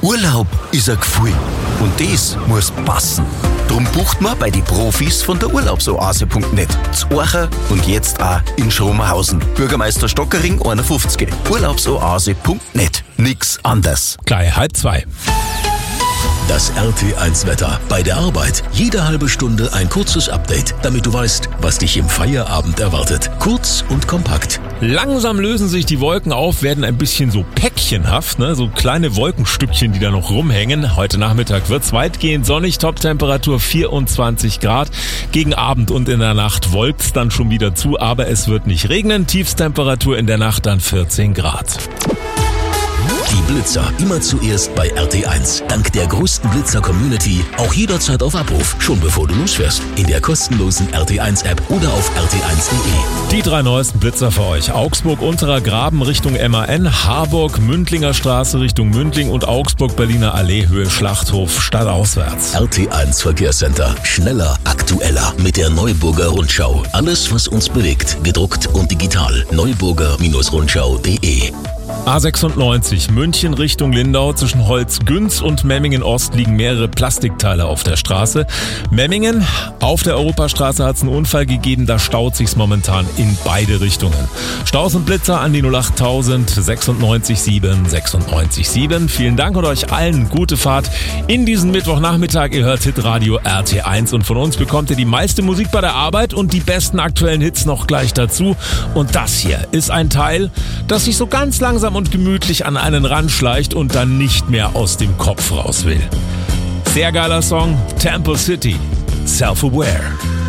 Urlaub ist ein Gefühl und das muss passen. Drum bucht man bei den Profis von der Urlaubsoase.net. Zu Orcha und jetzt auch in Schromerhausen. Bürgermeister Stockering 51. Urlaubsoase.net. Nix anders. Gleich 1:30. Das RT1-Wetter. Bei der Arbeit jede halbe Stunde ein kurzes Update, damit du weißt, was dich im Feierabend erwartet. Kurz und kompakt. Langsam lösen sich die Wolken auf, werden ein bisschen so päckchenhaft, so kleine Wolkenstückchen, die da noch rumhängen. Heute Nachmittag wird's weitgehend sonnig, Toptemperatur 24 Grad. Gegen Abend und in der Nacht wolkt's dann schon wieder zu, aber es wird nicht regnen. Tiefstemperatur in der Nacht dann 14 Grad. Die Blitzer immer zuerst bei RT1. Dank der größten Blitzer-Community auch jederzeit auf Abruf. Schon bevor du losfährst. In der kostenlosen RT1-App oder auf rt1.de. Die 3 neuesten Blitzer für euch. Augsburg Unterer Graben Richtung MAN, Harburg Mündlinger Straße Richtung Mündling und Augsburg Berliner Allee Höhe Schlachthof stadtauswärts. RT1 Verkehrscenter. Schneller, aktueller mit der Neuburger Rundschau. Alles, was uns bewegt. Gedruckt und digital. Neuburger-Rundschau.de. A96 München Richtung Lindau zwischen Holzgünz und Memmingen Ost liegen mehrere Plastikteile auf der Straße. Memmingen, auf der Europastraße hat es einen Unfall gegeben, da staut sich's momentan in beide Richtungen. Staus und Blitzer an die 08000 96 7 96 7. Vielen Dank und euch allen gute Fahrt in diesen Mittwochnachmittag. Ihr hört Hitradio RT1 und von uns bekommt ihr die meiste Musik bei der Arbeit und die besten aktuellen Hits noch gleich dazu. Und das hier ist ein Teil, das sich so ganz langsam und gemütlich an einen ranschleicht und dann nicht mehr aus dem Kopf raus will. Sehr geiler Song, Temple City, Self-Aware.